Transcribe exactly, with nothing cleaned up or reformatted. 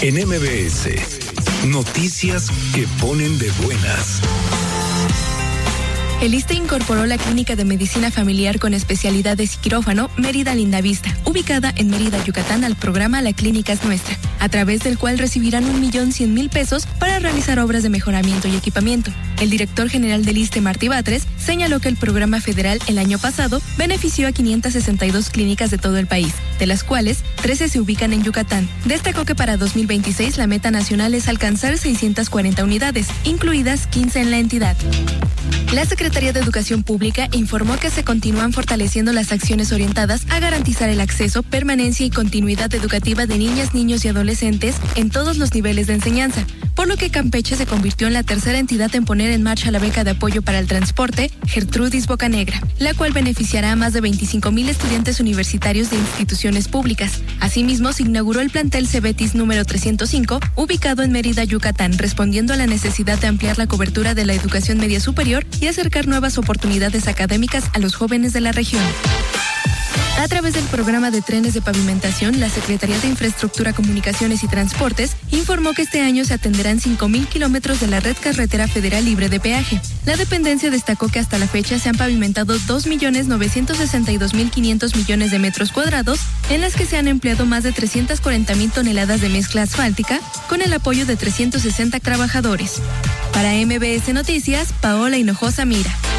En M B S, noticias que ponen de buenas. El ISSSTE incorporó la Clínica de Medicina Familiar con especialidades y quirófano Mérida Lindavista, ubicada en Mérida, Yucatán, al programa La Clínica es Nuestra, a través del cual recibirán un millón cien mil pesos para realizar obras de mejoramiento y equipamiento. El director general del ISSSTE, Martí Batres, señaló que el programa federal el año pasado benefició a quinientas sesenta y dos clínicas de todo el país, de las cuales trece se ubican en Yucatán. Destacó que para dos mil veintiséis la meta nacional es alcanzar seiscientas cuarenta unidades, incluidas quince en la entidad. La Secretaría de Educación Pública informó que se continúan fortaleciendo las acciones orientadas a garantizar el acceso, permanencia y continuidad educativa de niñas, niños y adolescentes en todos los niveles de enseñanza, por lo que Campeche se convirtió en la tercera entidad en poner en marcha la beca de apoyo para el transporte Gertrudis Bocanegra, la cual beneficiará a más de veinticinco mil estudiantes universitarios de instituciones públicas. Asimismo, se inauguró el plantel Cebetis número trescientos cinco, ubicado en Mérida, Yucatán, respondiendo a la necesidad de ampliar la cobertura de la educación media superior y acercar nuevas oportunidades académicas a los jóvenes de la región. A través del programa de trenes de pavimentación, la Secretaría de Infraestructura, Comunicaciones y Transportes informó que este año se atenderán cinco mil kilómetros de la red carretera federal libre de peaje. La dependencia destacó que hasta la fecha se han pavimentado dos millones novecientos sesenta y dos mil quinientos millones de metros cuadrados, en las que se han empleado más de trescientas cuarenta mil toneladas de mezcla asfáltica, con el apoyo de trescientos sesenta trabajadores. Para M B S Noticias, Paola Hinojosa Mira.